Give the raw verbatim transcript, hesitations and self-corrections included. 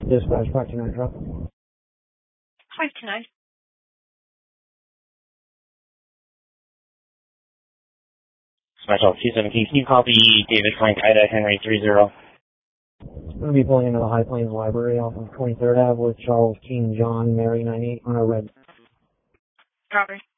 Dispatch, five two nine drop. five two nine. Smash off two seventeen. Can you copy David Frank Ida Henry three zero? I'm going to be pulling into the High Plains Library off of twenty-third Avenue with Charles King John Mary ninety-eight on a red. Copy.